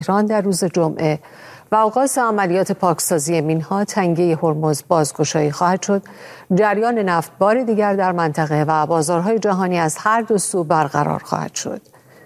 ایران در روز جمعه و آغاز عملیات پاکسازی مین‌ها تنگه هرمز بازگشایی خواهد شد، جریان نفت بار دیگر در منطقه و بازارهای جهانی از هر دو سو برقرار خواهد شد.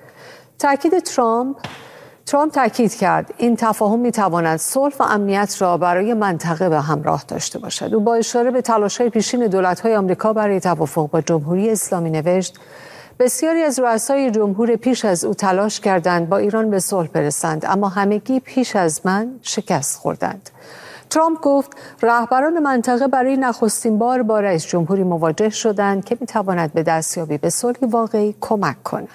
ترامپ تاکید کرد این تفاهم می‌تواند صلح و امنیت را برای منطقه به همراه داشته باشد. او با اشاره به تلاش‌های پیشین دولت‌های آمریکا برای توافق با جمهوری اسلامی نوشت: بسیاری از رؤسای جمهور پیش از او تلاش کردند با ایران به صلح برسند، اما همگی پیش از من شکست خوردند. ترامپ گفت رهبران منطقه برای نخستین بار با رئیس جمهوری مواجه شدند که می‌تواند به دستیابی به صلح واقعی کمک کند.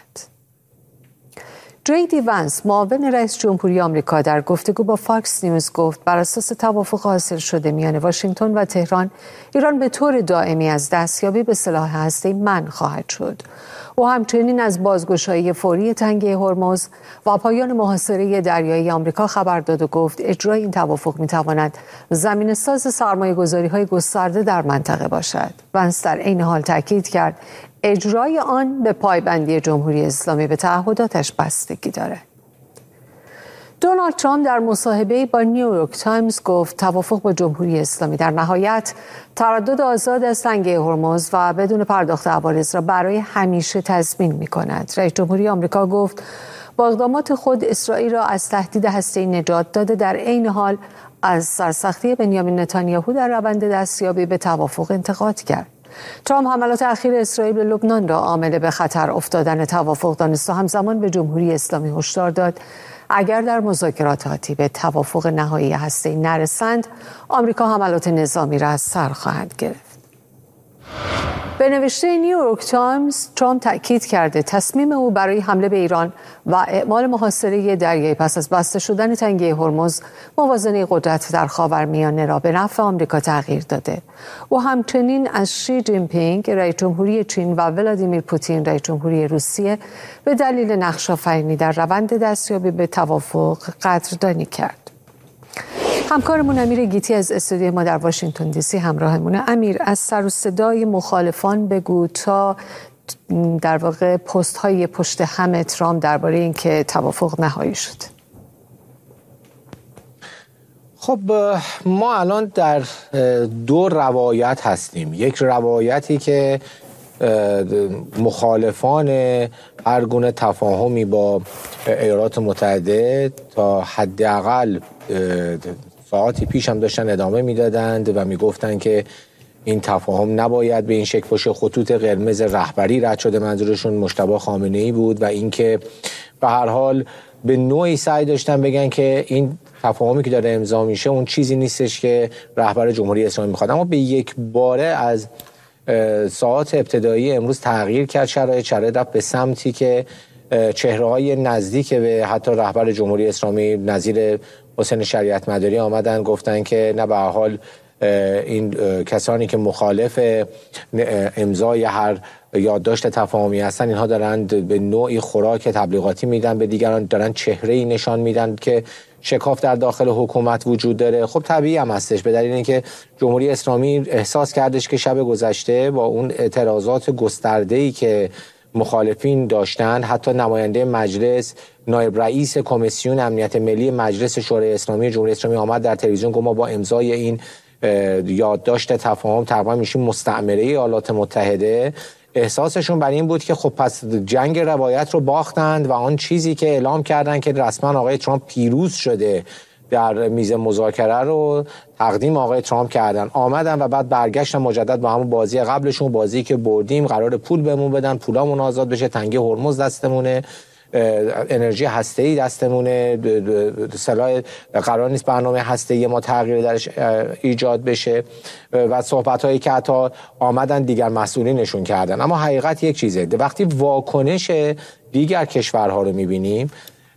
جی دی ونس، معاون رئیس جمهوری آمریکا، در گفتگو با فاکس نیوز گفت بر اساس توافق حاصل شده میان واشنگتن و تهران، ایران به طور دائمی از دستیابی به سلاح هسته‌ای منع خواهد شد. او همچنین از بازگشایی فوری تنگه هرمز و پایان محاصره دریایی آمریکا خبر داد و گفت اجرای این توافق می‌تواند زمینه‌ساز سرمایه‌گذاری‌های گسترده در منطقه باشد. ونس در عین حال تاکید کرد اجرای آن به پایبندی جمهوری اسلامی به تعهداتش بستگی دارد. دونالد ترامپ در مصاحبه‌ای با نیویورک تایمز گفت توافق با جمهوری اسلامی در نهایت تردد آزاد از تنگه هرمز و بدون پرداخت عوارض را برای همیشه تضمین می‌کند. رئیس جمهوری آمریکا گفت با اقدامات خود اسرائیل را از تهدید هسته‌ای نجات داده، در عین حال از سرسختی بنیامین نتانیاهو در روند دستیابی به توافق انتقاد کرد. ترامپ حملات اخیر اسرائیل به لبنان را عامل به خطر افتادن توافق دانست و همزمان به جمهوری اسلامی هشدار داد اگر در مذاکرات آتی به توافق نهایی هسته‌ای نرسند، آمریکا حملات نظامی را از سر خواهد گرفت. به نوشته نیویورک تایمز، ترامپ تأکید کرده تصمیم او برای حمله به ایران و اعمال محاصره دریایی پس از بسته شدن تنگه هرمز موازنه قدرت در خاورمیانه را به نفع آمریکا تغییر داده. او همچنین از شی جین پینگ رئیس جمهوری چین و ولادیمیر پوتین رئیس جمهوری روسیه به دلیل نقش‌آفرینی در روند دستیابی به توافق قدردانی کرد. همکارمون امیر گیتی از استودیوی ما در واشنگتن دی سی همراهمونه. امیر، از سر و صدای مخالفان بگو تا در واقع پست های پشت هم ترامپ درباره اینکه توافق نهایی شد. خب ما الان در دو روایت هستیم. یک روایتی که مخالفان هر گونه تفاهمی با ایالات متحده تا حداقل ساعتی پیش هم داشتن ادامه میدادند و میگفتن که این تفاهم نباید به این شکل باشه. خطوط قرمز رهبری رد شده، منظورشون مجتبی خامنه‌ای بود و اینکه به هر حال به نوعی سعی داشتن بگن که این تفاهمی که داره امضا میشه اون چیزی نیستش که رهبر جمهوری اسلامی میخواد. اما به یک باره از ساعات ابتدایی امروز تغییر کرد شرایط رفت به سمتی که چهره‌های نزدیک به حتی رهبر جمهوری اسلامی نظیر حسین شریعت مداری آمدن گفتن که نه، به هر حال این کسانی که مخالف امضای هر یادداشت تفاهمی هستن، اینها دارند به نوعی خوراک تبلیغاتی میدن به دیگران، دارن چهره‌ای نشان میدن که شکاف در داخل حکومت وجود داره. خب طبیعی هم هستش، به دلیل اینکه جمهوری اسلامی احساس کردش که شب گذشته با اون اعتراضات گسترده‌ای که مخالفین داشتن، حتی نماینده مجلس، نایب رئیس کمیسیون امنیت ملی مجلس شورای اسلامی جمهوری اسلامی آمد در تلویزیون گفت ما با امضای این یادداشت تفاهم تقریبا میشیم مستعمره ایالات متحده. احساسشون بر این بود که خب پس جنگ روایت رو باختند و آن چیزی که اعلام کردن که رسما آقای ترامپ پیروز شده در میز مذاکره رو تقدیم آقای ترامپ کردن، آمدن و بعد برگشتن مجدد با همون بازی قبلشون، بازی که بردیم، قرار پول بهمون بدن، پولامون آزاد بشه، تنگه هرمز دستمونه، انرژی هسته‌ای دستمونه، سلاح قرار نیست برنامه هسته‌ای ما تغییر درش ایجاد بشه و صحبت‌هایی که حتی آمدن دیگر مسئولینشون کردن. اما حقیقت یک چیزه، وقتی واکنش دیگر کشورها رو می‌بینیم،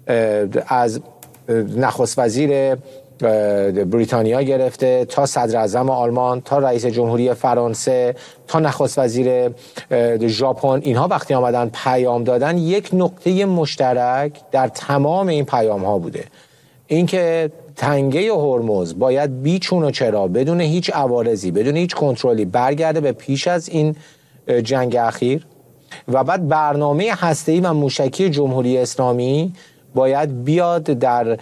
از نخست وزیر بریتانیا گرفته تا صدر اعظم آلمان تا رئیس جمهوری فرانسه تا نخست وزیر ژاپن، اینها وقتی آمدن پیام دادن، یک نقطه مشترک در تمام این پیام ها بوده، اینکه تنگه هرمز باید بیچون و چرا بدون هیچ عوارضی، بدون هیچ کنترلی برگرده به پیش از این جنگ اخیر و بعد برنامه هسته‌ای و موشکی جمهوری اسلامی باید بیاد در